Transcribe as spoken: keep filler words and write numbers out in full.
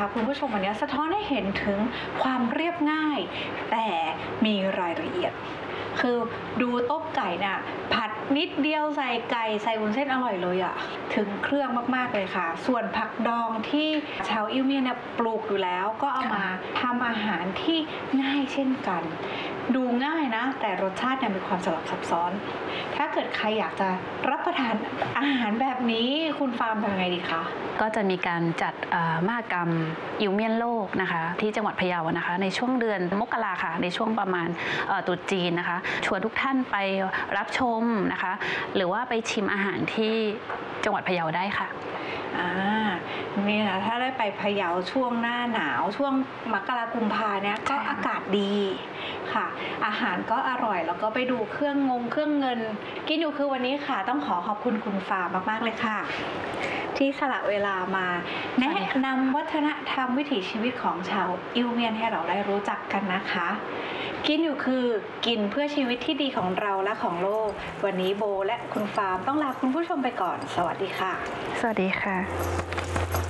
นะคะคุณผู้ชมวันนี้สะท้อนให้เห็นถึงความเรียบง่ายแต่มีรายละเอียดคือดูต้มไก่น่ะผัดนิดเดียวใส่ไก่ใส่วุ้นเส้นอร่อยเลยอะถึงเครื่องมากๆเลยค่ะส่วนผักดองที่ชาวอิวเมียนเนี่ยปลูกอยู่แล้วก็เอามาทำอาหารที่ง่ายเช่นกันดูง่ายนะแต่รสชาติเนี่ยมีความสลับซับซ้อนถ้าเกิดใครอยากจะรับประทานอาหารแบบนี้คุณฟาร์มทำยังไงดีคะก็จะมีการจัดมหกรรมอิวเมียนโลกนะคะที่จังหวัดพะเยานะคะในช่วงเดือนมกราค่ะในช่วงประมาณตรุษจีนนะคะชวนทุกท่านไปรับชมนะคะหรือว่าไปชิมอาหารที่จังหวัดพะเยาได้ค่ะอ่านี่นะถ้าได้ไปพะเยาช่วงหน้าหนาวช่วงมกรากุมภาเนี่ยก็อากาศดีค่ะอาหารก็อร่อยแล้วก็ไปดูเครื่องงงเครื่องเงินกินอยู่คือวันนี้ค่ะต้องขอขอบคุณคุณฟาร์มมากๆเลยค่ะที่สละเวลามาแนะนำวัฒนธรรมวิถีชีวิตของชาวอิวเมียนให้เราได้รู้จักกันนะคะกินอยู่คือกินเพื่อชีวิตที่ดีของเราและของโลกวันนี้โบและคุณฟาร์มต้องลาคุณผู้ชมไปก่อนสวัสดีค่ะสวัสดีค่ะ